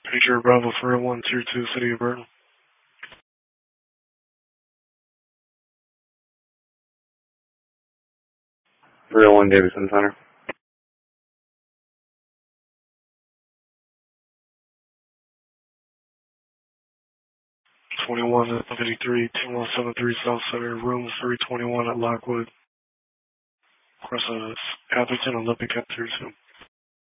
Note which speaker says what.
Speaker 1: Patriot Bravo 401, Tier 2, City of Burton.
Speaker 2: 301 Davidson Center.
Speaker 1: 2153, 2173 South Center, room 321 at Lockwood. Across Atherton, Olympic at Tier 2.